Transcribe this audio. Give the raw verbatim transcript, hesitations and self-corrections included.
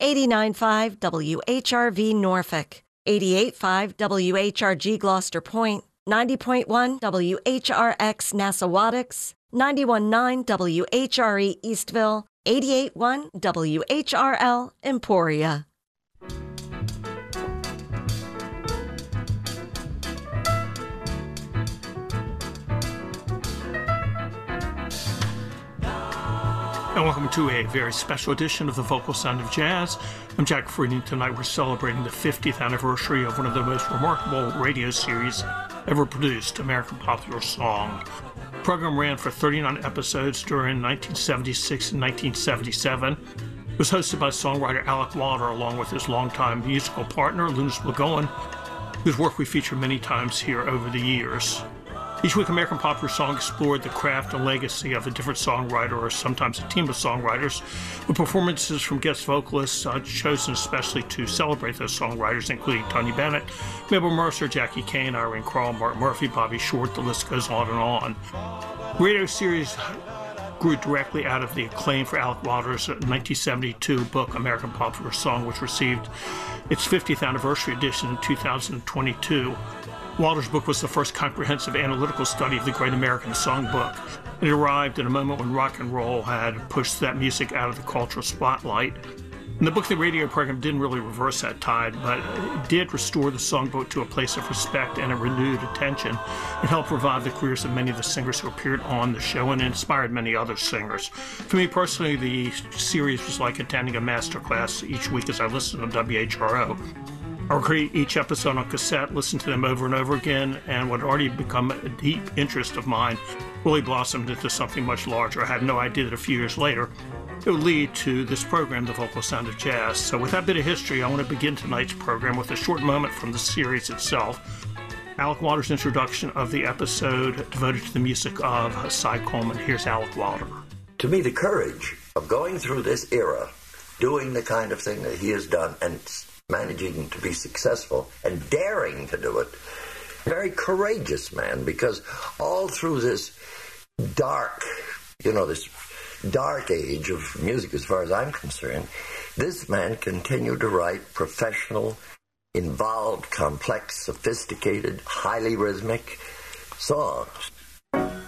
eighty-nine point five W H R V Norfolk, eighty-eight point five W H R G Gloucester Point, ninety point one W H R X Nassawadox, ninety-one point nine W H R E Eastville, eighty-eight point one W H R L Emporia. And welcome to a very special edition of the Vocal Sound of Jazz. I'm Jack Frieding. Tonight we're celebrating the fiftieth anniversary of one of the most remarkable radio series ever produced, American Popular Song. The program ran for thirty-nine episodes during nineteen seventy-six and nineteen seventy-seven. It was hosted by songwriter Alec Walter along with his longtime musical partner, Lewis McGowan, whose work we feature many times here over the years. Each week, American Popular Song explored the craft and legacy of a different songwriter or sometimes a team of songwriters, with performances from guest vocalists uh, chosen especially to celebrate those songwriters, including Tony Bennett, Mabel Mercer, Jackie Kane, Irene Krall, Mark Murphy, Bobby Short, the list goes on and on. The radio series grew directly out of the acclaim for Alec Walter's nineteen seventy-two book, American Popular Song, which received its fiftieth anniversary edition in two thousand twenty-two. Walter's book was the first comprehensive analytical study of the Great American Songbook. It arrived at a moment when rock and roll had pushed that music out of the cultural spotlight. And the book, the radio program, didn't really reverse that tide, but it did restore the songbook to a place of respect and a renewed attention. It helped revive the careers of many of the singers who appeared on the show and inspired many other singers. For me personally, the series was like attending a master class each week as I listened to W H R O. I recorded each episode on cassette, listened to them over and over again, and what had already become a deep interest of mine really blossomed into something much larger. I had no idea that a few years later it would lead to this program, The Vocal Sound of Jazz. So with that bit of history, I want to begin tonight's program with a short moment from the series itself. Alec Walter's introduction of the episode devoted to the music of Cy Coleman. Here's Alec Walter. To me, the courage of going through this era, doing the kind of thing that he has done, and managing to be successful and daring to do it. Very courageous man, because all through this dark, you know, this dark age of music as far as I'm concerned, this man continued to write professional, involved, complex, sophisticated, highly rhythmic songs.